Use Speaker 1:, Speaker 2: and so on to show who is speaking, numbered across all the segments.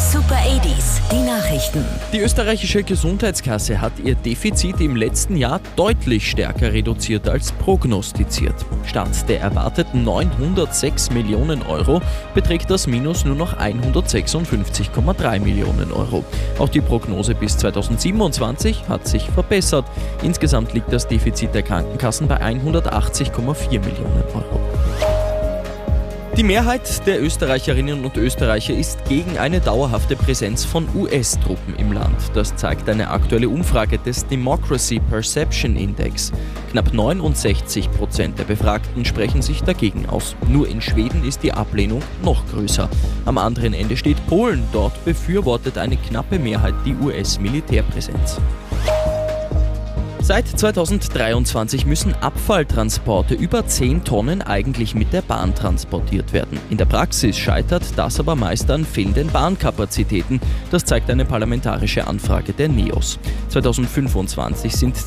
Speaker 1: Super 80s, die Nachrichten.
Speaker 2: Die österreichische Gesundheitskasse hat ihr Defizit im letzten Jahr deutlich stärker reduziert als prognostiziert. Statt der erwarteten 906 Millionen Euro beträgt das Minus nur noch 156,3 Millionen Euro. Auch die Prognose bis 2027 hat sich verbessert. Insgesamt liegt das Defizit der Krankenkassen bei 180,4 Millionen Euro. Die Mehrheit der Österreicherinnen und Österreicher ist gegen eine dauerhafte Präsenz von US-Truppen im Land. Das zeigt eine aktuelle Umfrage des Democracy Perception Index. Knapp 69% der Befragten sprechen sich dagegen aus. Nur in Schweden ist die Ablehnung noch größer. Am anderen Ende steht Polen. Dort befürwortet eine knappe Mehrheit die US-Militärpräsenz. Seit 2023 müssen Abfalltransporte über 10 Tonnen eigentlich mit der Bahn transportiert werden. In der Praxis scheitert das aber meist an fehlenden Bahnkapazitäten. Das zeigt eine parlamentarische Anfrage der NEOS. 2025 sind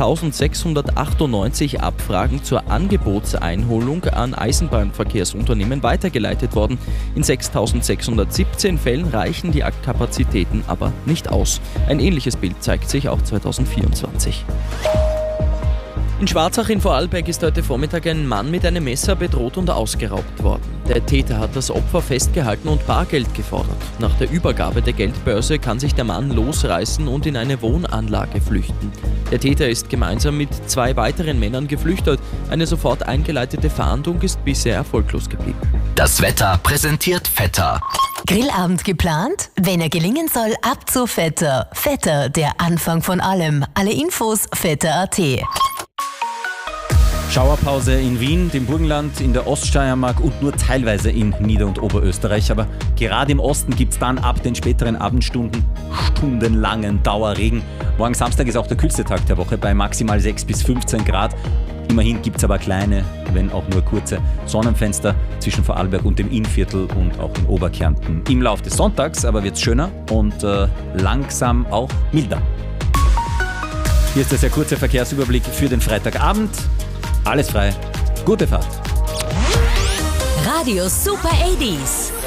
Speaker 2: 6.698 Abfragen zur Angebotseinholung an Eisenbahnverkehrsunternehmen weitergeleitet worden. In 6.617 Fällen reichen die Kapazitäten aber nicht aus. Ein ähnliches Bild zeigt sich auch 2024. In Schwarzach in Vorarlberg ist heute Vormittag ein Mann mit einem Messer bedroht und ausgeraubt worden. Der Täter hat das Opfer festgehalten und Bargeld gefordert. Nach der Übergabe der Geldbörse kann sich der Mann losreißen und in eine Wohnanlage flüchten. Der Täter ist gemeinsam mit 2 weiteren Männern geflüchtet. Eine sofort eingeleitete Fahndung ist bisher erfolglos geblieben.
Speaker 3: Das Wetter präsentiert Vetter.
Speaker 1: Grillabend geplant? Wenn er gelingen soll, ab zu Vetter. Vetter, der Anfang von allem. Alle Infos vetter.at.
Speaker 4: Schauerpause in Wien, dem Burgenland, in der Oststeiermark und nur teilweise in Nieder- und Oberösterreich. Aber gerade im Osten gibt es dann ab den späteren Abendstunden stundenlangen Dauerregen. Morgen Samstag ist auch der kühlste Tag der Woche bei maximal 6 bis 15 Grad. Immerhin gibt es aber kleine, wenn auch nur kurze Sonnenfenster zwischen Vorarlberg und dem Innviertel und auch in Oberkärnten. Im Laufe des Sonntags aber wird es schöner und langsam auch milder. Hier ist der sehr kurze Verkehrsüberblick für den Freitagabend. Alles frei. Gute Fahrt.
Speaker 1: Radio Super 80s.